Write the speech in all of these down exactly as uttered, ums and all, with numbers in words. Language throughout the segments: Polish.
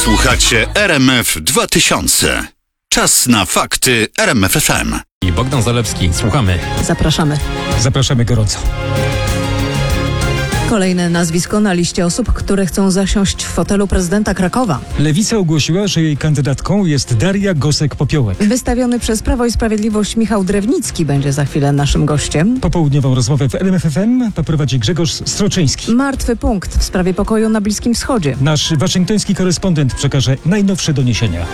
Słuchacie R M F dwa tysiące. Czas na fakty R M F F M. I Bogdan Zalewski. Słuchamy. Zapraszamy. Zapraszamy gorąco. Kolejne nazwisko na liście osób, które chcą zasiąść w fotelu prezydenta Krakowa. Lewica ogłosiła, że jej kandydatką jest Daria Gosek-Popiołek. Wystawiony przez Prawo i Sprawiedliwość Michał Drewnicki będzie za chwilę naszym gościem. Popołudniową rozmowę w R M F F M poprowadzi Grzegorz Stroczyński. Martwy punkt w sprawie pokoju na Bliskim Wschodzie. Nasz waszyngtoński korespondent przekaże najnowsze doniesienia.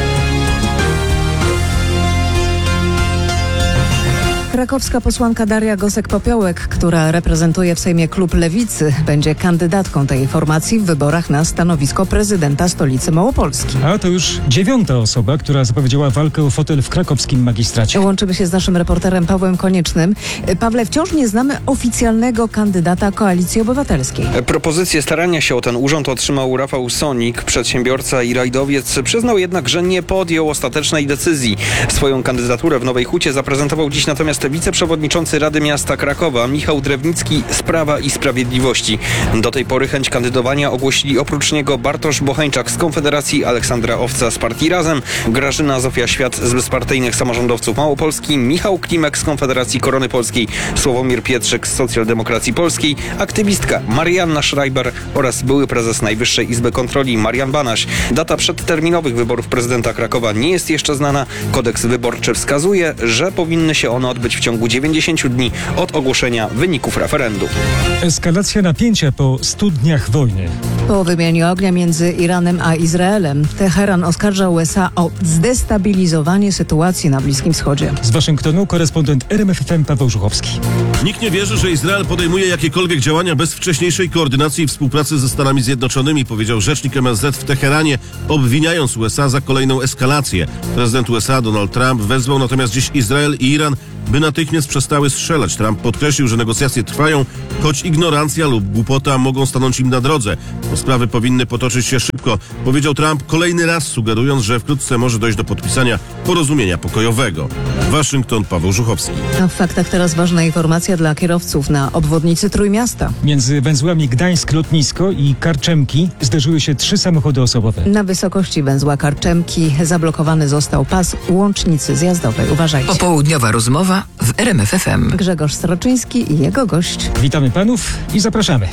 Krakowska posłanka Daria Gosek-Popiołek, która reprezentuje w Sejmie klub Lewicy, będzie kandydatką tej formacji w wyborach na stanowisko prezydenta stolicy Małopolski. A to już dziewiąta osoba, która zapowiedziała walkę o fotel w krakowskim magistracie. Łączymy się z naszym reporterem Pawłem Koniecznym. Pawle, wciąż nie znamy oficjalnego kandydata Koalicji Obywatelskiej. Propozycję starania się o ten urząd otrzymał Rafał Sonik, przedsiębiorca i rajdowiec. Przyznał jednak, że nie podjął ostatecznej decyzji. Swoją kandydaturę w Nowej Hucie zaprezentował dziś natomiast wiceprzewodniczący Rady Miasta Krakowa Michał Drewnicki z Prawa i Sprawiedliwości. Do tej pory chęć kandydowania ogłosili oprócz niego Bartosz Bocheńczak z Konfederacji, Aleksandra Owca z Partii Razem, Grażyna Zofia-Świat z Bezpartyjnych Samorządowców Małopolski, Michał Klimek z Konfederacji Korony Polskiej, Sławomir Pietrzyk z Socjaldemokracji Polskiej, aktywistka Marianna Schreiber oraz były prezes Najwyższej Izby Kontroli Marian Banaś. Data przedterminowych wyborów prezydenta Krakowa nie jest jeszcze znana. Kodeks wyborczy wskazuje, że powinny się one odbyć w ciągu dziewięćdziesięciu dni od ogłoszenia wyników referendum. Eskalacja napięcia po stu dniach wojny. Po wymianie ognia między Iranem a Izraelem, Teheran oskarża U S A o zdestabilizowanie sytuacji na Bliskim Wschodzie. Z Waszyngtonu korespondent R M F F M Paweł Żuchowski. Nikt nie wierzy, że Izrael podejmuje jakiekolwiek działania bez wcześniejszej koordynacji i współpracy ze Stanami Zjednoczonymi, powiedział rzecznik M S Z w Teheranie, obwiniając U S A za kolejną eskalację. Prezydent U S A Donald Trump wezwał natomiast dziś Izrael i Iran, by natychmiast przestały strzelać. Trump podkreślił, że negocjacje trwają, choć ignorancja lub głupota mogą stanąć im na drodze. Sprawy powinny potoczyć się szybko, powiedział Trump, kolejny raz sugerując, że wkrótce może dojść do podpisania porozumienia pokojowego. Waszyngton, Paweł Żuchowski. A w faktach teraz ważna informacja dla kierowców na obwodnicy Trójmiasta. Między węzłami Gdańsk-Lotnisko i Karczemki zderzyły się trzy samochody osobowe. Na wysokości węzła Karczemki zablokowany został pas łącznicy zjazdowej. Uważajcie. Popołudniowa rozmowa w R M F F M. Grzegorz Stroczyński i jego gość. Witamy panów i zapraszamy.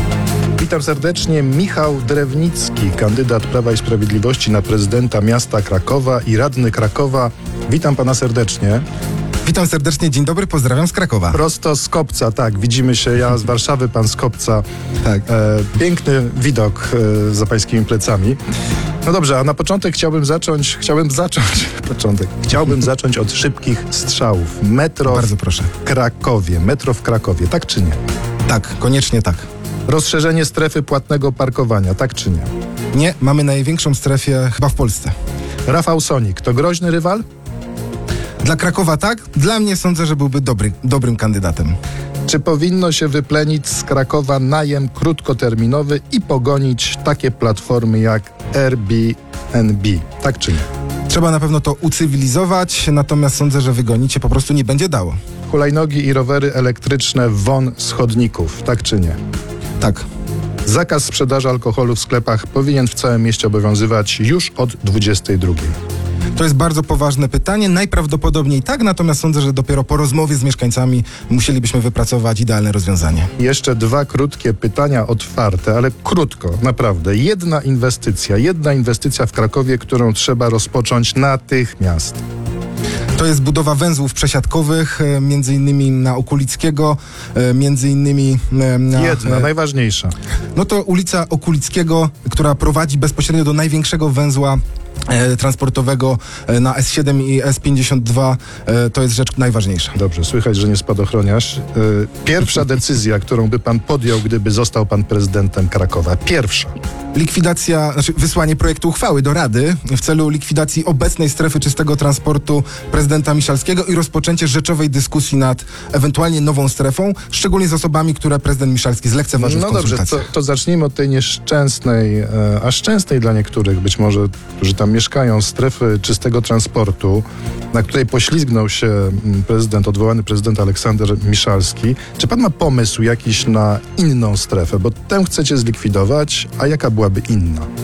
Witam serdecznie. Michał Drewnicki, kandydat Prawa i Sprawiedliwości na prezydenta miasta Krakowa i radny Krakowa. Witam pana serdecznie. Witam serdecznie, dzień dobry, pozdrawiam z Krakowa. Prosto z Kopca, tak, widzimy się, ja z Warszawy, pan z Kopca. Tak. E, piękny widok e, za pańskimi plecami. No dobrze, a na początek chciałbym zacząć, chciałbym zacząć, początek, chciałbym zacząć od szybkich strzałów. Metro Bardzo proszę. w Krakowie, metro w Krakowie, tak czy nie? Tak, koniecznie tak. Rozszerzenie strefy płatnego parkowania, tak czy nie? Nie, mamy największą strefę chyba w Polsce. Rafał Sonik, to groźny rywal? Dla Krakowa tak, dla mnie sądzę, że byłby dobry, dobrym kandydatem. Czy powinno się wyplenić z Krakowa najem krótkoterminowy i pogonić takie platformy jak Airbnb? Tak czy nie? Trzeba na pewno to ucywilizować, natomiast sądzę, że wygonić się po prostu nie będzie dało. Hulajnogi i rowery elektryczne won z chodników, tak czy nie? Tak. Zakaz sprzedaży alkoholu w sklepach powinien w całym mieście obowiązywać już od dwudziestej drugiej. To jest bardzo poważne pytanie, najprawdopodobniej tak, natomiast sądzę, że dopiero po rozmowie z mieszkańcami musielibyśmy wypracować idealne rozwiązanie. Jeszcze dwa krótkie pytania otwarte, ale krótko, naprawdę. Jedna inwestycja, jedna inwestycja w Krakowie, którą trzeba rozpocząć natychmiast. To jest budowa węzłów przesiadkowych, e, między innymi na Okulickiego, e, między innymi e, na... Jedna, e, najważniejsza. No to ulica Okulickiego, która prowadzi bezpośrednio do największego węzła e, transportowego e, na S siedem i S pięćdziesiąt dwa. E, to jest rzecz najważniejsza. Dobrze, słychać, że nie spadochroniarz. E, pierwsza decyzja, którą by pan podjął, gdyby został pan prezydentem Krakowa. Pierwsza. Likwidacja, znaczy wysłanie projektu uchwały do Rady w celu likwidacji obecnej strefy czystego transportu prezydenta Miszalskiego i rozpoczęcie rzeczowej dyskusji nad ewentualnie nową strefą, szczególnie z osobami, które prezydent Miszalski zlekceważył No w dobrze, konsultacjach. to, to zacznijmy od tej nieszczęsnej, e, a szczęsnej dla niektórych być może, którzy tam mieszkają, strefy czystego transportu, na której poślizgnął się prezydent, odwołany prezydent Aleksander Miszalski. Czy pan ma pomysł jakiś na inną strefę? Bo tę chcecie zlikwidować, a jaka byłaby inna?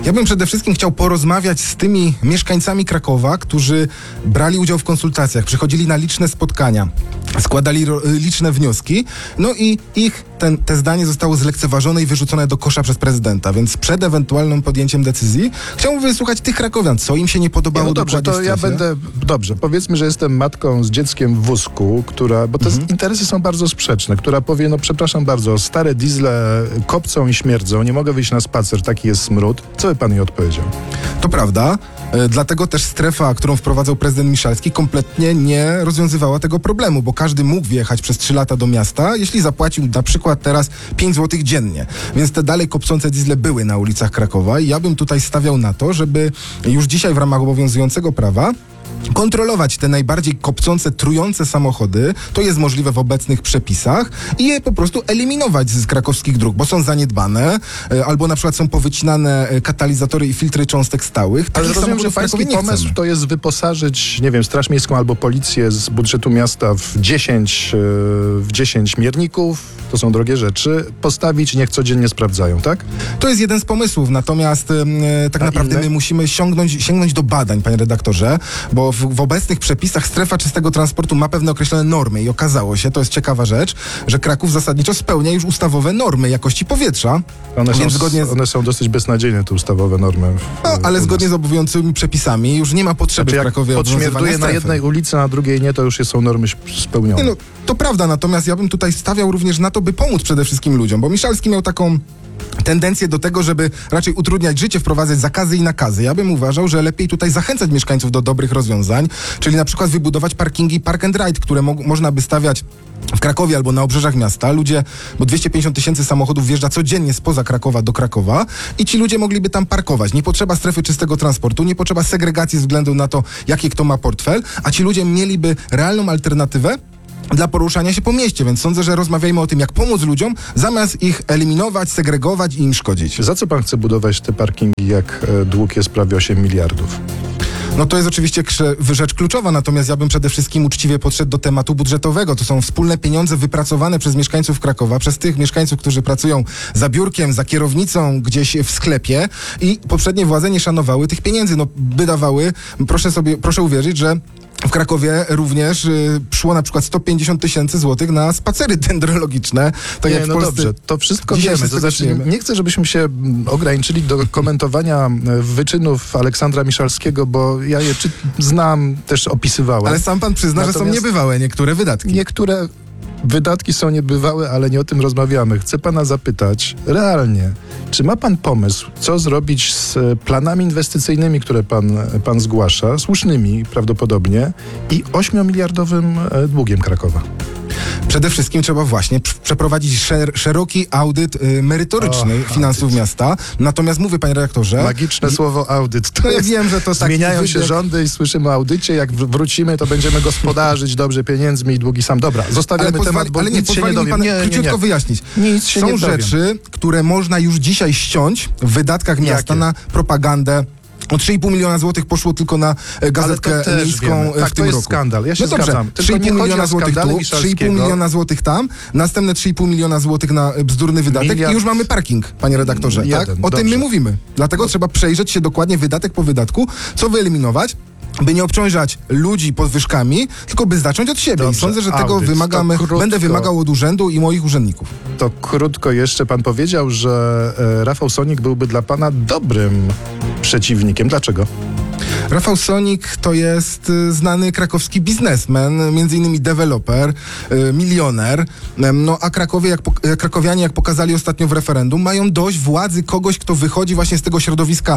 Ja bym przede wszystkim chciał porozmawiać z tymi mieszkańcami Krakowa, którzy brali udział w konsultacjach, przychodzili na liczne spotkania, składali ro- liczne wnioski, no i ich ten, te zdanie zostało zlekceważone i wyrzucone do kosza przez prezydenta, więc przed ewentualnym podjęciem decyzji chciałbym wysłuchać tych krakowian, co im się nie podobało. No dobrze, dokładnie to w ja strefie. będę, dobrze, powiedzmy, że jestem matką z dzieckiem w wózku, która, bo te Mhm. interesy są bardzo sprzeczne, która powie, no przepraszam bardzo, stare diesle kopcą i śmierdzą, nie mogę wyjść na spacer, taki jest smród. Co by pan jej odpowiedział? To prawda, e, dlatego też strefa, którą wprowadzał prezydent Miszalski, kompletnie nie rozwiązywała tego problemu, bo każdy mógł wjechać przez trzy lata do miasta, jeśli zapłacił na przykład teraz pięć złotych dziennie. Więc te dalej kopcące diesle były na ulicach Krakowa i ja bym tutaj stawiał na to, żeby już dzisiaj w ramach obowiązującego prawa kontrolować te najbardziej kopcące, trujące samochody, to jest możliwe w obecnych przepisach, i je po prostu eliminować z krakowskich dróg, bo są zaniedbane, e, albo na przykład są powycinane e, katalizatory i filtry cząstek stałych. Ale Takich rozumiem, że samochodów w pański Krakowie nie pomysł chcemy. to jest wyposażyć, nie wiem, Straż Miejską albo Policję z budżetu miasta w dziesięć, e, w dziesięć mierników, to są drogie rzeczy, postawić, niech codziennie sprawdzają, tak? To jest jeden z pomysłów, natomiast e, tak A naprawdę inne? my musimy sięgnąć, sięgnąć do badań, panie redaktorze, bo w, w obecnych przepisach strefa czystego transportu ma pewne określone normy i okazało się, to jest ciekawa rzecz, że Kraków zasadniczo spełnia już ustawowe normy jakości powietrza. One, Więc są, zgodnie z- one są dosyć beznadziejne, te ustawowe normy. w- No, ale u nas. zgodnie z obowiązującymi przepisami już nie ma potrzeby Znaczy, w Krakowie jak obowiązywania podśmierduje na strefy. jednej ulicy, a na drugiej nie, to już są normy spełnione. Nie, no, to prawda, natomiast ja bym tutaj stawiał również na to, by pomóc przede wszystkim ludziom, bo Miszalski miał taką tendencję do tego, żeby raczej utrudniać życie, wprowadzać zakazy i nakazy. Ja bym uważał, że lepiej tutaj zachęcać mieszkańców do dobrych rozwiązań, czyli na przykład wybudować parkingi park and ride, które mo- można by stawiać w Krakowie albo na obrzeżach miasta. Ludzie, bo dwieście pięćdziesiąt tysięcy samochodów wjeżdża codziennie spoza Krakowa do Krakowa i ci ludzie mogliby tam parkować. Nie potrzeba strefy czystego transportu, nie potrzeba segregacji ze względu na to, jaki kto ma portfel, a ci ludzie mieliby realną alternatywę dla poruszania się po mieście, więc sądzę, że rozmawiajmy o tym, jak pomóc ludziom, zamiast ich eliminować, segregować i im szkodzić. Za co pan chce budować te parkingi, jak e, dług jest prawie osiem miliardów? No to jest oczywiście krze- rzecz kluczowa, natomiast ja bym przede wszystkim uczciwie podszedł do tematu budżetowego. To są wspólne pieniądze wypracowane przez mieszkańców Krakowa, przez tych mieszkańców, którzy pracują za biurkiem, za kierownicą, gdzieś w sklepie, i poprzednie władze nie szanowały tych pieniędzy. No, by dawały, proszę sobie, proszę uwierzyć, że w Krakowie również y, szło na przykład sto pięćdziesiąt tysięcy złotych na spacery dendrologiczne. Tak nie, jak w no Polsce. dobrze, to wszystko Dzisiaj wiemy. się To z tego znaczy, śmiejemy. nie chcę, żebyśmy się mm, ograniczyli do komentowania e, wyczynów Aleksandra Miszalskiego, bo ja je czy, znam, też opisywałem. Ale sam pan przyzna, że są Natomiast- niebywałe niektóre wydatki. Niektóre wydatki są niebywałe, ale nie o tym rozmawiamy. Chcę pana zapytać, realnie, czy ma pan pomysł, co zrobić z e, planami inwestycyjnymi, które pan, pan zgłasza, słusznymi prawdopodobnie, i ośmiomiliardowym e, długiem Krakowa? Przede wszystkim trzeba właśnie pr- przeprowadzić szer- szeroki audyt y, merytoryczny O, finansów miasta. Natomiast mówię, panie redaktorze... Magiczne i- słowo audyt. To No ja jest, wiem, że to taki zmieniają się wybieg. rządy i słyszymy o audycie. Jak wr- wrócimy, to będziemy gospodarzyć dobrze pieniędzmi i długi sam. Dobra, zostawiamy Ale, temat, pozwali, bo ale nie nic się nie pozwoli mi dowiem. pan Nie, nie, króciutko nie. wyjaśnić. Nic się Są nie dowiem. rzeczy, które można już dzisiaj ściąć w wydatkach miasta Jakie? na propagandę. O trzy i pół miliona złotych poszło tylko na e, gazetkę Ale to też miejską wiemy. e, Tak, w to tym jest roku. skandal. Ja się no dobrze, zgadzam. Tylko trzy i pół nie chodzi miliona o złotych skandale tu, trzy i pół Miszalskiego. miliona złotych tam, następne trzy i pół miliona złotych na e, bzdurny wydatek Miliard- i już mamy parking, panie redaktorze. Tak? Jeden, O tym my dobrze. mówimy. Dlatego trzeba przejrzeć się dokładnie wydatek po wydatku, co wyeliminować, by nie obciążać ludzi podwyżkami, tylko by zacząć od siebie. Dobrze, I sądzę, że tego audyt, to wymagamy, krótko. będę wymagał od urzędu i moich urzędników. To krótko jeszcze pan powiedział, że e, Rafał Sonik byłby dla pana dobrym przeciwnikiem. Dlaczego? Rafał Sonik to jest y, znany krakowski biznesmen, między innymi deweloper, y, milioner. Em, No a Krakowie, jak, pok- e, krakowianie, jak pokazali ostatnio w referendum, mają dość władzy kogoś, kto wychodzi właśnie z tego środowiska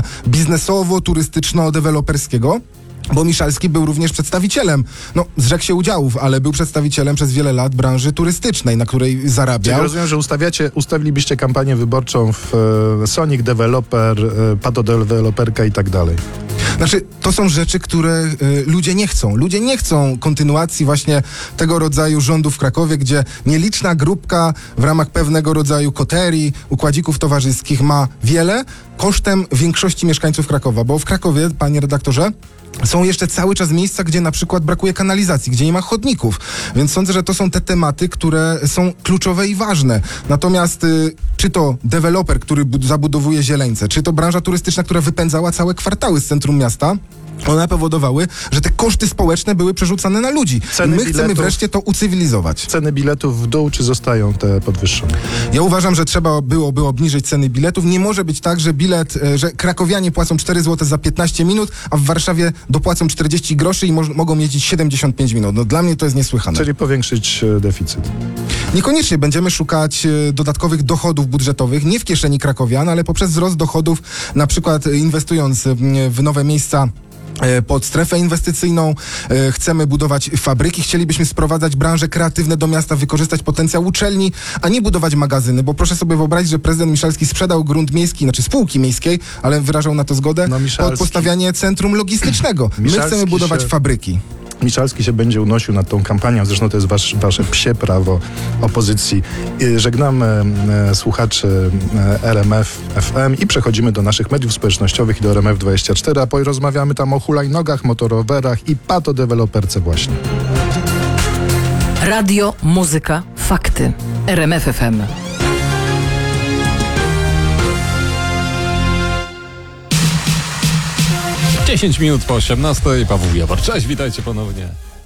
biznesowo-turystyczno-deweloperskiego. Bo Miszalski był również przedstawicielem, no zrzekł się udziałów, ale był przedstawicielem przez wiele lat branży turystycznej, na której Czyli zarabiał. rozumiem, że ustawiacie, ustawilibyście kampanię wyborczą w e, Sonic Developer, e, Padodeweloperka i tak dalej. Znaczy, to są rzeczy, które y, ludzie nie chcą. Ludzie nie chcą kontynuacji właśnie tego rodzaju rządu w Krakowie, gdzie nieliczna grupka w ramach pewnego rodzaju koterii, układzików towarzyskich ma wiele, kosztem większości mieszkańców Krakowa, bo w Krakowie, panie redaktorze, są jeszcze cały czas miejsca, gdzie na przykład brakuje kanalizacji, gdzie nie ma chodników. Więc sądzę, że to są te tematy, które są kluczowe i ważne. Natomiast y, czy to deweloper, który bud- zabudowuje zieleńce, czy to branża turystyczna, która wypędzała całe kwartały z centrum miasta, one powodowały, że te koszty społeczne były przerzucane na ludzi. Ceny My chcemy biletów- wreszcie to ucywilizować. Ceny biletów w dół, czy zostają te podwyższone? Ja uważam, że trzeba byłoby obniżyć ceny biletów. Nie może być tak, że bilet, e, że krakowianie płacą cztery złote za piętnaście minut, a w Warszawie dopłacą czterdzieści groszy i moż, mogą jeździć siedemdziesiąt pięć minut. No dla mnie to jest niesłychane. Czyli powiększyć e, deficyt. Niekoniecznie będziemy szukać e, dodatkowych dochodów budżetowych, nie w kieszeni krakowian, ale poprzez wzrost dochodów, na przykład e, inwestując e, w nowe miejsca e, pod strefę inwestycyjną, e, chcemy budować fabryki, chcielibyśmy sprowadzać branże kreatywne do miasta, wykorzystać potencjał uczelni, a nie budować magazyny, bo proszę sobie wyobrazić, że prezydent Miszalski sprzedał grunt miejski, znaczy spółki miejskiej, ale wyrażał na to zgodę, No, Miszalski- pod postawianie centrum logistycznego. My Miszalski chcemy budować się- fabryki. Michalski się będzie unosił nad tą kampanią, zresztą to jest wasz, wasze psie prawo opozycji. Y, Żegnamy e, słuchaczy e, R M F F M i przechodzimy do naszych mediów społecznościowych i do R M F dwadzieścia cztery, a porozmawiamy tam o hulajnogach, motorowerach i patodeweloperce właśnie. Radio, muzyka, fakty. R M F F M. dziesięć minut po osiemnastej. Paweł Jawor. Cześć, witajcie ponownie.